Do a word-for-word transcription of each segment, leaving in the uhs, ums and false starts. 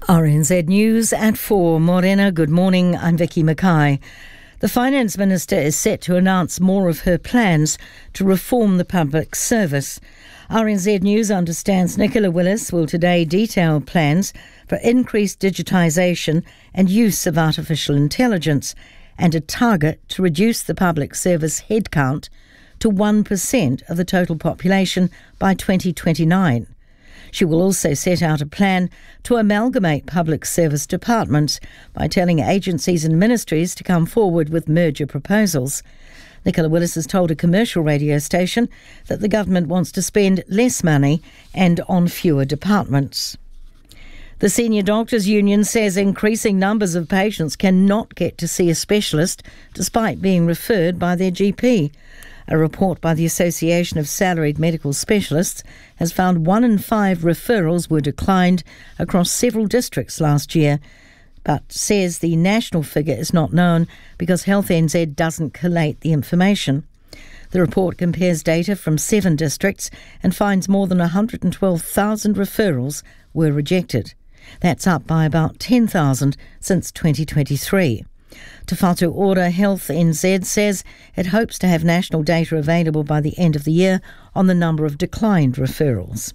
R N Z News at four. Morena, good morning. I'm Vicky Mackay. The Finance Minister is set to announce more of her plans to reform the public service. R N Z News understands Nicola Willis will today detail plans for increased digitisation and use of artificial intelligence and a target to reduce the public service headcount to one percent of the total population by twenty twenty-nine. She will also set out a plan to amalgamate public service departments by telling agencies and ministries to come forward with merger proposals. Nicola Willis has told a commercial radio station that the government wants to spend less money and on fewer departments. The Senior Doctors Union says increasing numbers of patients cannot get to see a specialist despite being referred by their G P. A report by the Association of Salaried Medical Specialists has found one in five referrals were declined across several districts last year, but says the national figure is not known because Health N Z doesn't collate the information. The report compares data from seven districts and finds more than one hundred twelve thousand referrals were rejected. That's up by about ten thousand since twenty twenty-three. Te Whatu Ora Health N Z says it hopes to have national data available by the end of the year on the number of declined referrals.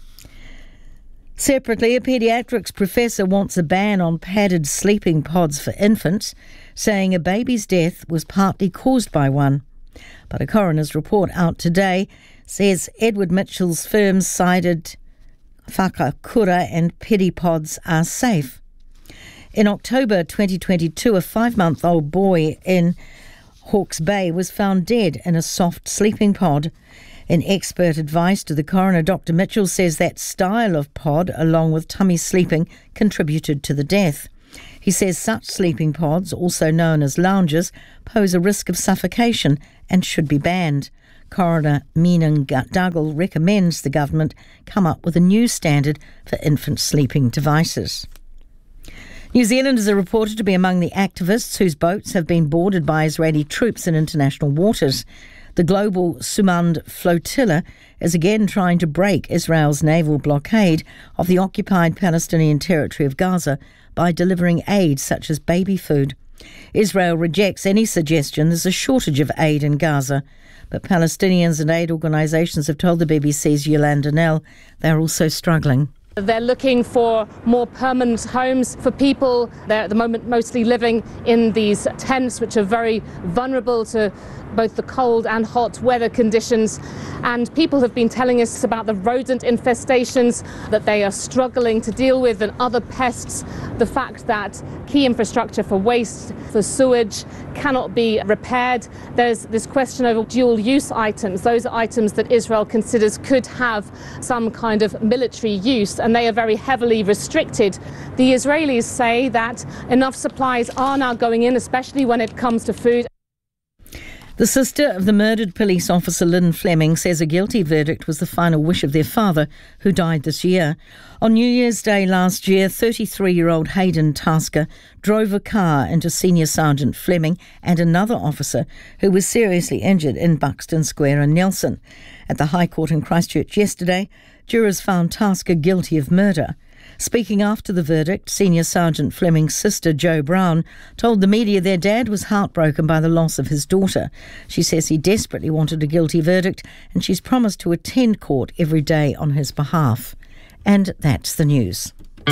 Separately, a paediatrics professor wants a ban on padded sleeping pods for infants, saying a baby's death was partly caused by one. But a coroner's report out today says Edward Mitchell's firm cited Whakakura and Pedipods are safe. In October twenty twenty-two, a five-month-old boy in Hawke's Bay was found dead in a soft sleeping pod. In expert advice to the coroner, Doctor Mitchell says that style of pod, along with tummy sleeping, contributed to the death. He says such sleeping pods, also known as loungers, pose a risk of suffocation and should be banned. Coroner Meenan Dougal recommends the government come up with a new standard for infant sleeping devices. New Zealanders are reported to be among the activists whose boats have been boarded by Israeli troops in international waters. The global Sumand flotilla is again trying to break Israel's naval blockade of the occupied Palestinian territory of Gaza by delivering aid such as baby food. Israel rejects any suggestion there's a shortage of aid in Gaza, but Palestinians and aid organisations have told the B B C's Yolanda Nell they're also struggling. They're looking for more permanent homes for people. They're at the moment mostly living in these tents, which are very vulnerable to both the cold and hot weather conditions. And people have been telling us about the rodent infestations that they are struggling to deal with and other pests. The fact that key infrastructure for waste, for sewage, cannot be repaired. There's this question over dual-use items. Those are items that Israel considers could have some kind of military use, and they are very heavily restricted. The Israelis say that enough supplies are now going in, especially when it comes to food. The sister of the murdered police officer Lynn Fleming says a guilty verdict was the final wish of their father, who died this year. On New Year's Day last year, thirty-three-year-old Hayden Tasker drove a car into Senior Sergeant Fleming and another officer who was seriously injured in Buxton Square in Nelson. At the High Court in Christchurch yesterday, jurors found Tasker guilty of murder. Speaking after the verdict, Senior Sergeant Fleming's sister, Jo Brown, told the media their dad was heartbroken by the loss of his daughter. She says he desperately wanted a guilty verdict and she's promised to attend court every day on his behalf. And that's the news.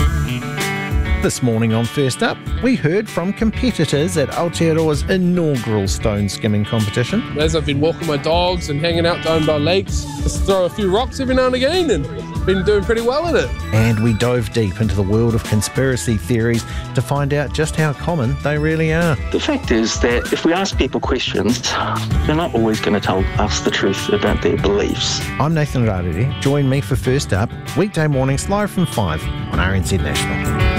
This morning on First Up, we heard from competitors at Aotearoa's inaugural stone skimming competition. As I've been walking my dogs and hanging out down by lakes, just throw a few rocks every now and again and been doing pretty well at it. And we dove deep into the world of conspiracy theories to find out just how common they really are. The fact is that if we ask people questions, they're not always going to tell us the truth about their beliefs. I'm Nathan Rarere. Join me for First Up, weekday mornings live from five on R N Z National.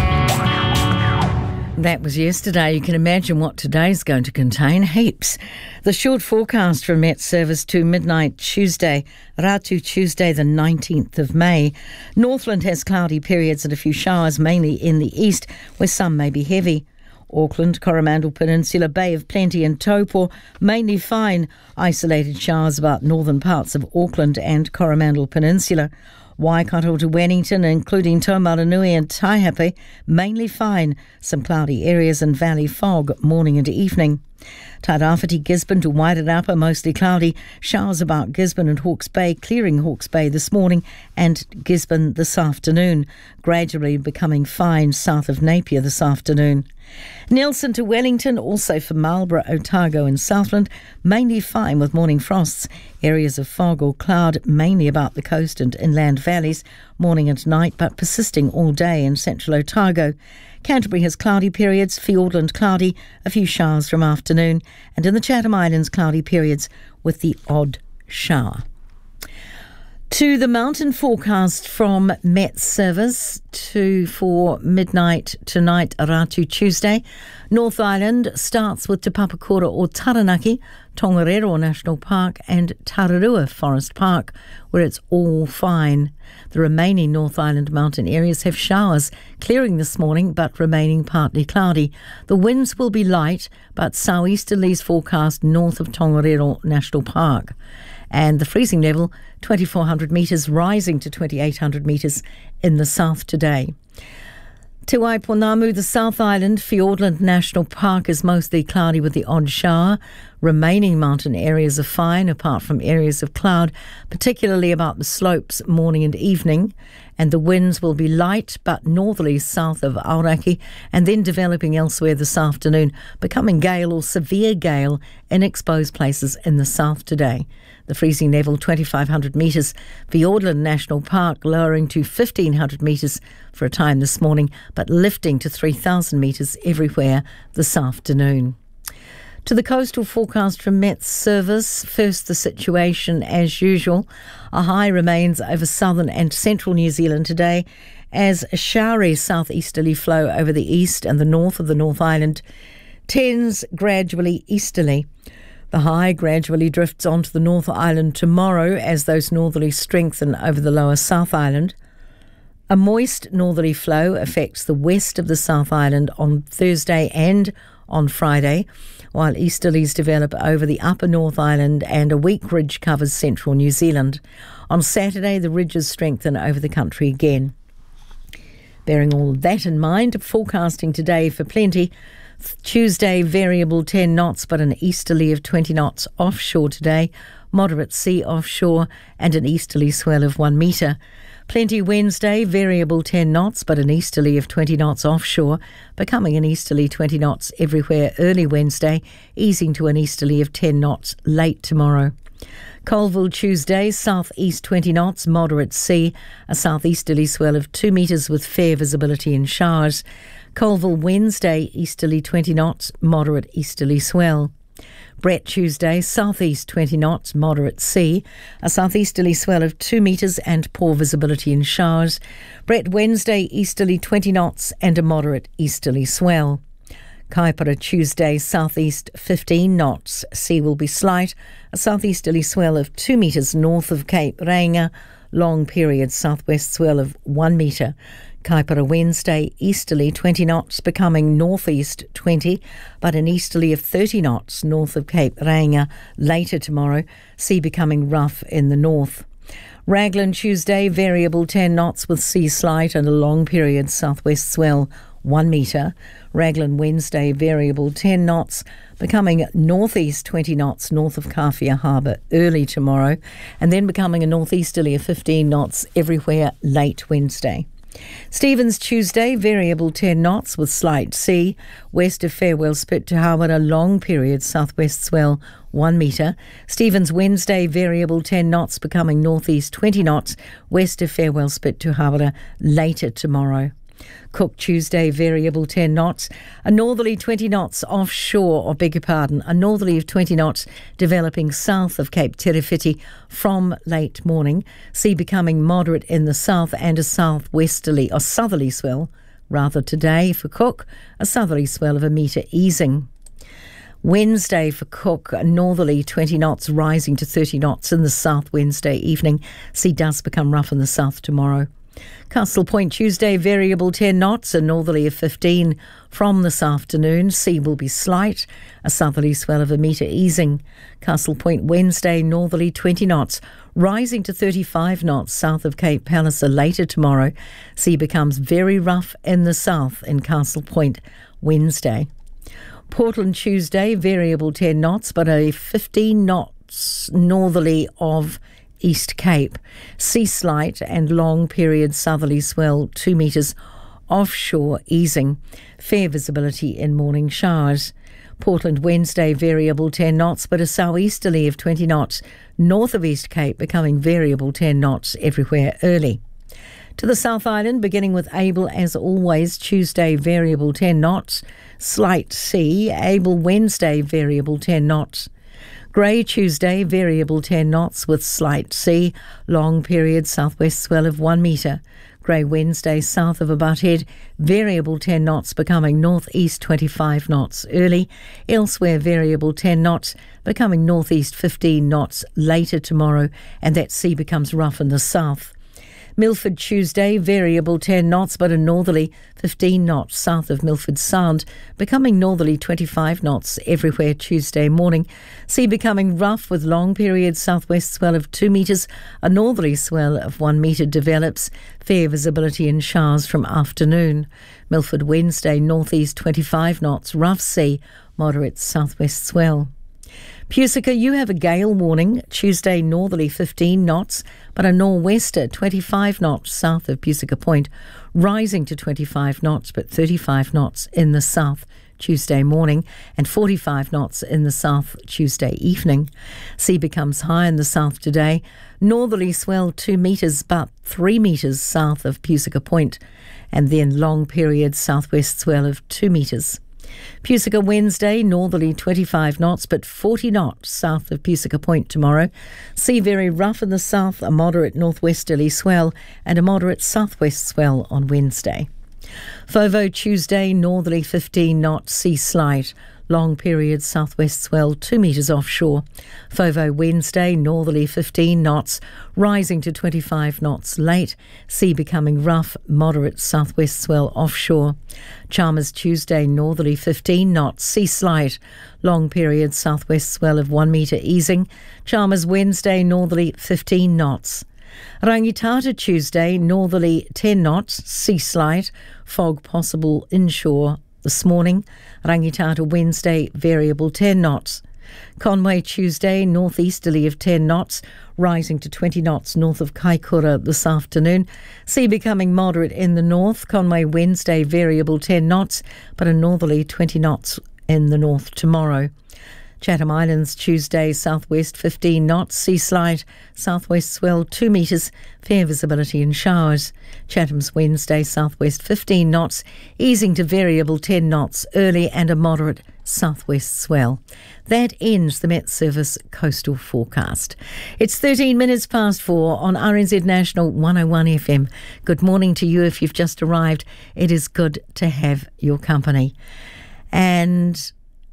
That was yesterday. You can imagine what today's going to contain. Heaps. The short forecast from Met Service to midnight Tuesday, Ratu Tuesday the nineteenth of May. Northland has cloudy periods and a few showers, mainly in the east, where some may be heavy. Auckland, Coromandel Peninsula, Bay of Plenty and Taupo, mainly fine. Isolated showers about northern parts of Auckland and Coromandel Peninsula. Waikato to Wellington, including Taumarunui and Taihape, mainly fine. Some cloudy areas and valley fog, morning and evening. Tairāwhiti, Gisborne to Wairarapa, mostly cloudy. Showers about Gisborne and Hawke's Bay, clearing Hawke's Bay this morning and Gisborne this afternoon. Gradually becoming fine south of Napier this afternoon. Nelson to Wellington, also for Marlborough, Otago and Southland, mainly fine with morning frosts. Areas of fog or cloud, mainly about the coast and inland valleys, morning and night, but persisting all day in central Otago. Canterbury has cloudy periods, Fiordland cloudy, a few showers from afternoon, and in the Chatham Islands cloudy periods with the odd shower. To the mountain forecast from Met Service to for midnight tonight, Ratu Tuesday. North Island starts with Te Papakura or Taranaki, Tongariro National Park and Tararua Forest Park, where it's all fine. The remaining North Island mountain areas have showers, clearing this morning but remaining partly cloudy. The winds will be light, but southeasterlies forecast north of Tongariro National Park. And the freezing level, twenty-four hundred metres, rising to twenty-eight hundred metres in the south today. Te Waiponamu, the South Island, Fiordland National Park is mostly cloudy with the odd shower. Remaining mountain areas are fine, apart from areas of cloud, particularly about the slopes morning and evening. And the winds will be light but northerly south of Aoraki and then developing elsewhere this afternoon, becoming gale or severe gale in exposed places in the south today. The freezing level twenty-five hundred metres. Fiordland National Park lowering to fifteen hundred metres for a time this morning, but lifting to three thousand metres everywhere this afternoon. To the coastal forecast from Met Service, first the situation as usual. A high remains over southern and central New Zealand today as a showery southeasterly flow over the east and the north of the North Island tends gradually easterly. The high gradually drifts onto the North Island tomorrow as those northerlies strengthen over the lower South Island. A moist northerly flow affects the west of the South Island on Thursday and on Friday, while easterlies develop over the upper North Island and a weak ridge covers central New Zealand. On Saturday, the ridges strengthen over the country again. Bearing all that in mind, forecasting today for plenty. Tuesday, variable ten knots, but an easterly of twenty knots offshore today. Moderate sea offshore and an easterly swell of one metre. Plenty Wednesday, variable ten knots, but an easterly of twenty knots offshore, becoming an easterly twenty knots everywhere early Wednesday, easing to an easterly of ten knots late tomorrow. Colville Tuesday, southeast twenty knots, moderate sea, a southeasterly swell of two metres with fair visibility and showers. Colville Wednesday, easterly twenty knots, moderate easterly swell. Brett Tuesday, southeast twenty knots, moderate sea, a southeasterly swell of two metres and poor visibility in showers. Brett Wednesday, easterly twenty knots and a moderate easterly swell. Kaipara Tuesday, southeast fifteen knots, sea will be slight, a southeasterly swell of two metres north of Cape Reinga, long period southwest swell of one metre. Kaipara Wednesday, easterly twenty knots, becoming northeast twenty, but an easterly of thirty knots north of Cape Reinga later tomorrow, sea becoming rough in the north. Raglan Tuesday, variable ten knots with sea slight and a long period southwest swell one metre. Raglan Wednesday, variable ten knots, becoming northeast twenty knots north of Kawhia Harbour early tomorrow, and then becoming a northeasterly of fifteen knots everywhere late Wednesday. Stevens Tuesday, variable ten knots with slight sea, west of Farewell Spit to Hawera, long period southwest swell one metre. Stevens Wednesday, variable ten knots, becoming northeast twenty knots, west of Farewell Spit to Hawera later tomorrow. Cook Tuesday, variable ten knots, a northerly twenty knots offshore, or beg your pardon, a northerly of twenty knots developing south of Cape Tirifiti from late morning, sea becoming moderate in the south and a southwesterly or southerly swell, rather today for Cook, a southerly swell of a metre easing. Wednesday for Cook, a northerly twenty knots rising to thirty knots in the south Wednesday evening, sea does become rough in the south tomorrow. Castle Point Tuesday, variable ten knots, a northerly of fifteen from this afternoon. Sea will be slight, a southerly swell of a metre easing. Castle Point Wednesday, northerly twenty knots, rising to thirty-five knots south of Cape Palliser later tomorrow. Sea becomes very rough in the south in Castle Point Wednesday. Portland Tuesday, variable ten knots, but a fifteen knots northerly of East Cape. Sea slight and long period southerly swell two metres offshore easing. Fair visibility in morning showers. Portland Wednesday, variable ten knots, but a southeasterly of twenty knots north of East Cape, becoming variable ten knots everywhere early. To the South Island, beginning with Able as always, Tuesday variable ten knots, slight sea. Able Wednesday, variable ten knots. Grey Tuesday, variable ten knots with slight sea, long period southwest swell of one metre. Grey Wednesday south of Abutthead, variable ten knots becoming northeast twenty-five knots early. Elsewhere variable ten knots becoming northeast fifteen knots later tomorrow, and that sea becomes rough in the south. Milford Tuesday, variable ten knots, but a northerly fifteen knots south of Milford Sound, becoming northerly twenty-five knots everywhere Tuesday morning. Sea becoming rough with long period southwest swell of two metres. A northerly swell of one metre develops. Fair visibility in showers from afternoon. Milford Wednesday, northeast twenty-five knots, rough sea, moderate southwest swell. Pusica, you have a gale warning. Tuesday, northerly fifteen knots, but a nor'wester twenty-five knots south of Pusica Point, rising to twenty-five knots, but thirty-five knots in the south Tuesday morning and forty-five knots in the south Tuesday evening. Sea becomes high in the south today. Northerly swell two metres, but three metres south of Pusica Point, and then long period southwest swell of two metres. Pusica Wednesday, northerly twenty-five knots, but forty knots south of Pusica Point tomorrow. Sea very rough in the south, a moderate northwesterly swell and a moderate southwest swell on Wednesday. Fovo Tuesday, northerly fifteen knots, sea slight. Long period southwest swell two metres offshore. Fovo Wednesday, northerly fifteen knots, rising to twenty-five knots late. Sea becoming rough, moderate southwest swell offshore. Chalmers Tuesday, northerly fifteen knots, sea slight. Long period southwest swell of one metre easing. Chalmers Wednesday, northerly fifteen knots. Rangitata Tuesday, northerly ten knots, sea slight. Fog possible inshore this morning. Rangitata Wednesday, variable ten knots. Conway Tuesday, northeasterly of ten knots, rising to twenty knots north of Kaikoura this afternoon. Sea becoming moderate in the north. Conway Wednesday, variable ten knots, but a northerly twenty knots in the north tomorrow. Chatham Islands Tuesday, southwest fifteen knots, sea slight, southwest swell two metres, fair visibility in showers. Chatham's Wednesday, southwest fifteen knots, easing to variable ten knots early and a moderate southwest swell. That ends the Met Service coastal forecast. It's thirteen minutes past four on R N Z National one oh one F M. Good morning to you if you've just arrived. It is good to have your company. And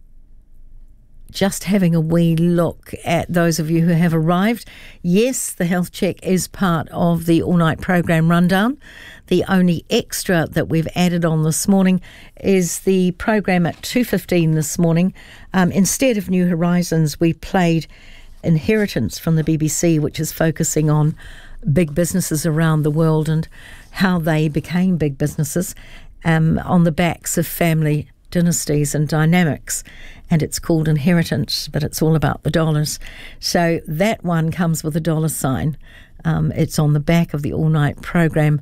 just having a wee look at those of you who have arrived. Yes, the health check is part of the all-night program rundown. The only extra that we've added on this morning is the program at two fifteen this morning. Um, instead of New Horizons, we played Inheritance from the B B C, which is focusing on big businesses around the world and how they became big businesses um, on the backs of family dynasties and dynamics, and it's called Inheritance, but it's all about the dollars. So that one comes with a dollar sign. Um, it's on the back of the all-night program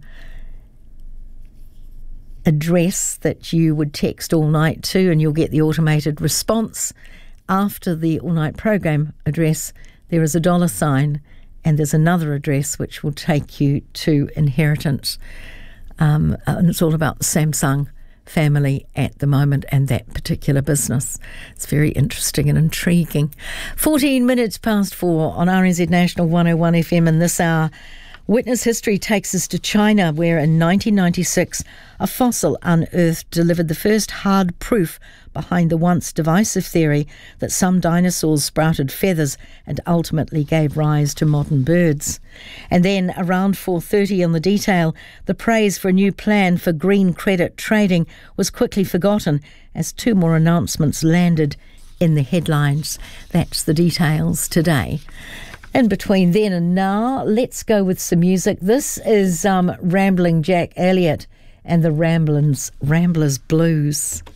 address that you would text all night to, and you'll get the automated response. After the all-night program address, there is a dollar sign, and there's another address which will take you to Inheritance. Um, and it's all about the Samsung family at the moment and that particular business. It's very interesting and intriguing. fourteen minutes past four on R N Z National one oh one F M, and this hour Witness history takes us to China, where in nineteen ninety-six a fossil unearthed delivered the first hard proof behind the once divisive theory that some dinosaurs sprouted feathers and ultimately gave rise to modern birds. And then around four thirty on The Detail, the praise for a new plan for green credit trading was quickly forgotten as two more announcements landed in the headlines. That's The Details today. In between then and now, let's go with some music. This is um, Rambling Jack Elliott and the Ramblins, Ramblers Blues.